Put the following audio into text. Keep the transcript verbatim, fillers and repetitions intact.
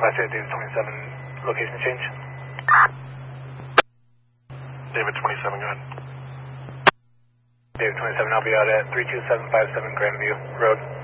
Last eight, David twenty-seven, location change. David twenty-seven, go ahead. David twenty-seven, I'll be out at three two seven five seven Grandview Road.